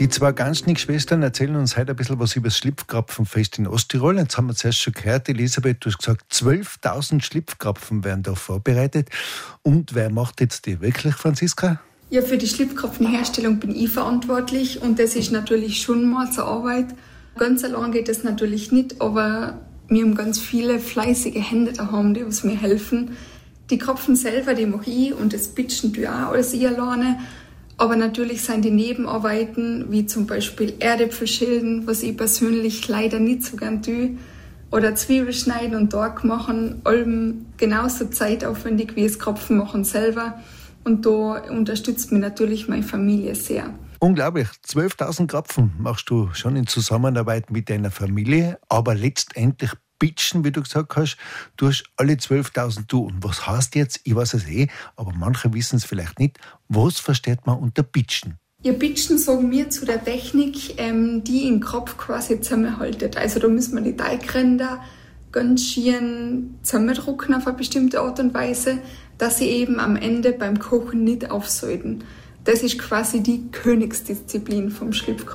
Die zwei Ganschnick-Schwestern erzählen uns heute ein bisschen was über das Schlipfkrapfenfest in Osttirol. Jetzt haben wir zuerst schon gehört, Elisabeth, du hast gesagt, 12.000 Schlipfkrapfen werden da vorbereitet. Und wer macht jetzt die wirklich, Franziska? Ja, für die Schlipfkrapfenherstellung bin ich verantwortlich und das ist natürlich schon mal zur Arbeit. Ganz allein geht das natürlich nicht, aber wir haben ganz viele fleißige Hände daheim, die uns mir helfen. Die Krapfen selber, die mache ich und das Pitchen tue ich auch alles ich alleine. Aber natürlich sind die Nebenarbeiten, wie zum Beispiel Erdäpfel schälen, was ich persönlich leider nicht so gern tue, oder Zwiebel schneiden und Torg machen, allem genauso zeitaufwendig wie das Krapfen machen selber. Und da unterstützt mich natürlich meine Familie sehr. Unglaublich, 12.000 Krapfen machst du schon in Zusammenarbeit mit deiner Familie, aber letztendlich pitchen, wie du gesagt hast, du hast alle 12.000 du. Und was heißt jetzt? Ich weiß es aber manche wissen es vielleicht nicht. Was versteht man unter pitchen? Ja, pitchen sagen wir zu der Technik, die im Kopf quasi zusammenhaltet. Also da müssen wir die Teigränder ganz schön zusammendrücken auf eine bestimmte Art und Weise, dass sie eben am Ende beim Kochen nicht aufsäulen. Das ist quasi die Königsdisziplin vom Schlipfkrapfen.